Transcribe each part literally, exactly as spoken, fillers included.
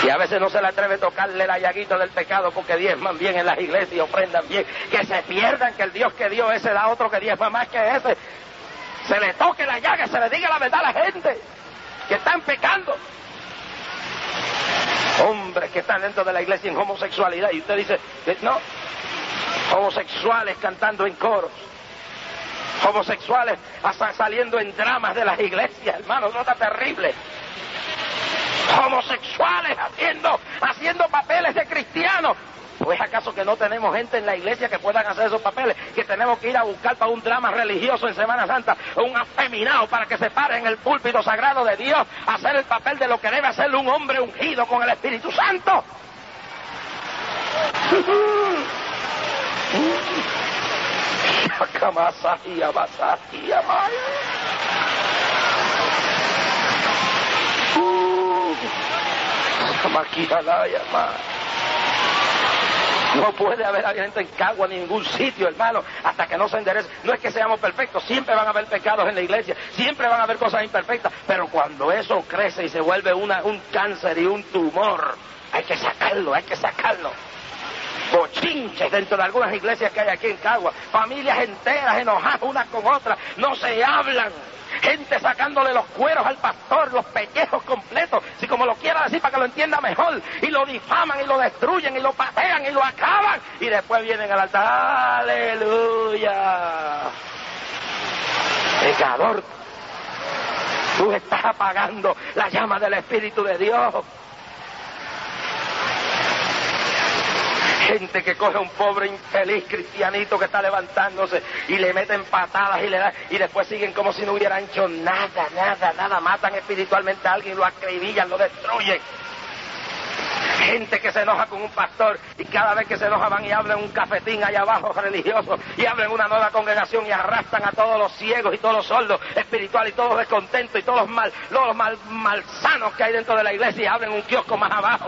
Y a veces no se le atreve a tocarle la llaguita del pecado porque diezman bien en las iglesias y ofrendan bien. Que se pierdan que el Dios que dio ese da otro que diezma más que ese. Se le toque la llaga, se le diga la verdad a la gente que están pecando. Hombres que están dentro de la iglesia en homosexualidad y usted dice, no, homosexuales cantando en coros, homosexuales hasta saliendo en dramas de las iglesias, hermano, eso está terrible. Homosexuales haciendo, haciendo papeles de cristianos. ¿O es acaso que no tenemos gente en la iglesia que puedan hacer esos papeles? Que tenemos que ir a buscar para un drama religioso en Semana Santa, un afeminado para que se pare en el púlpito sagrado de Dios, a hacer el papel de lo que debe hacer un hombre ungido con el Espíritu Santo. No puede haber gente en Cagua ni en ningún sitio, hermano, hasta que no se enderece. No es que seamos perfectos, siempre van a haber pecados en la iglesia, siempre van a haber cosas imperfectas, pero cuando eso crece y se vuelve una, un cáncer y un tumor, hay que sacarlo, hay que sacarlo. Bochinches dentro de algunas iglesias que hay aquí en Cagua, familias enteras enojadas unas con otras, no se hablan. Gente sacándole los cueros al pastor, los pellejos completos, si como lo quiera decir para que lo entienda mejor, y lo difaman y lo destruyen y lo patean y lo acaban, y después vienen al altar, aleluya. Pecador, tú estás apagando la llama del Espíritu de Dios. Gente que coge a un pobre infeliz cristianito que está levantándose y le meten patadas y le dan, y después siguen como si no hubieran hecho nada, nada, nada, matan espiritualmente a alguien, lo acribillan, lo destruyen. Gente que se enoja con un pastor y cada vez que se enoja van y abren un cafetín allá abajo religioso y abren una nueva congregación y arrastran a todos los ciegos y todos los sordos espirituales y todos los descontentos y todos los mal, los mal, malsanos que hay dentro de la iglesia y abren un kiosco más abajo.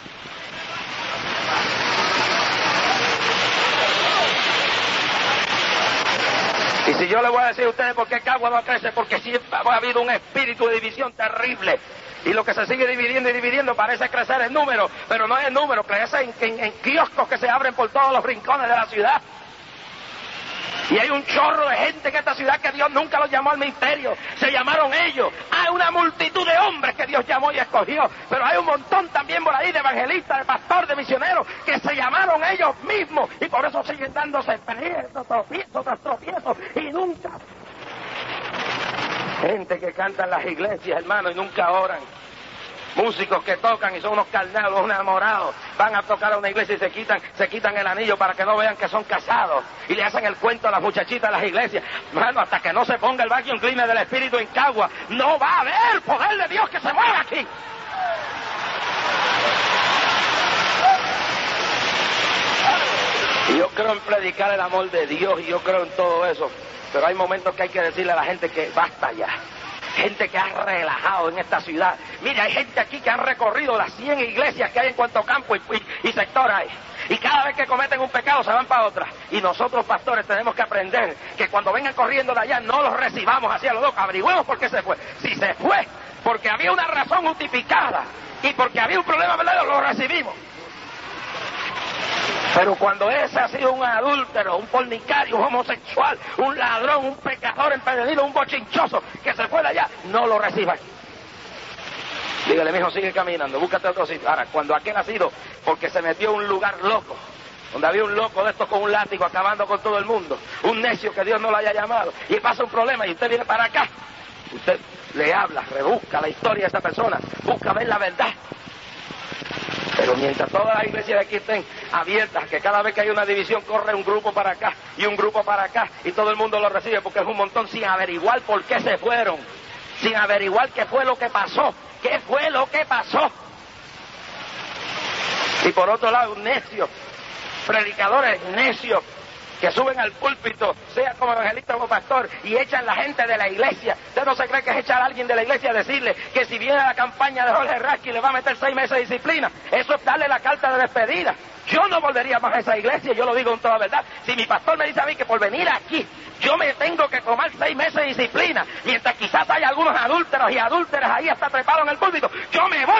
Y si yo le voy a decir a ustedes por qué Cagua no crece, porque siempre ha habido un espíritu de división terrible. Y lo que se sigue dividiendo y dividiendo parece crecer en número, pero no es en número, crece en, en, en kioscos que se abren por todos los rincones de la ciudad. Y hay un chorro de gente en esta ciudad que Dios nunca los llamó al ministerio, se llamaron ellos. Hay una multitud de hombres que Dios llamó y escogió, pero hay un montón también por ahí de evangelistas, de pastores, de misioneros, que se llamaron ellos mismos, y por eso siguen dándose tropiezos, tropiezos tras tropiezos, y nunca. Gente que canta en las iglesias, hermano, y nunca oran. Músicos que tocan y son unos carnados, unos enamorados, van a tocar a una iglesia y se quitan, se quitan el anillo para que no vean que son casados, y le hacen el cuento a las muchachitas de las iglesias. Bueno, hasta que no se ponga el vacuum cleaner del Espíritu en Cagua, no va a haber poder de Dios que se mueva aquí. Y yo creo en predicar el amor de Dios, y yo creo en todo eso, pero hay momentos que hay que decirle a la gente que basta ya. Gente que han relajado en esta ciudad. Mira, hay gente aquí que han recorrido las cien iglesias que hay en Cuanto Campo y, y, y sector hay. Y cada vez que cometen un pecado se van para otra. Y nosotros, pastores, tenemos que aprender que cuando vengan corriendo de allá no los recibamos hacia los dos. Averigüemos por qué se fue. Si se fue porque había una razón justificada y porque había un problema verdadero, lo recibimos. Pero cuando ese ha sido un adúltero, un fornicario, un homosexual, un ladrón, un pecador empedernido, un bochinchoso que se fue de allá, no lo reciban. Dígale, mijo, sigue caminando, búscate otro sitio. Ahora, cuando aquel ha sido porque se metió en un lugar loco, donde había un loco de estos con un látigo acabando con todo el mundo, un necio que Dios no lo haya llamado, y pasa un problema y usted viene para acá, usted le habla, rebusca la historia de esa persona, busca ver la verdad. Pero mientras todas las iglesias de aquí estén abiertas, que cada vez que hay una división corre un grupo para acá y un grupo para acá y todo el mundo lo recibe porque es un montón sin averiguar por qué se fueron, sin averiguar qué fue lo que pasó, qué fue lo que pasó. Y por otro lado, un necio, predicadores necios que suben al púlpito, sea como evangelista o como pastor, y echan la gente de la iglesia. Usted no se cree que es echar a alguien de la iglesia a decirle que si viene a la campaña de Jorge Rasky le va a meter seis meses de disciplina. Eso es darle la carta de despedida. Yo no volvería más a esa iglesia, yo lo digo con toda verdad. Si mi pastor me dice a mí que por venir aquí yo me tengo que tomar seis meses de disciplina, mientras quizás hay algunos adúlteros y adúlteras ahí hasta trepados en el púlpito, yo me voy.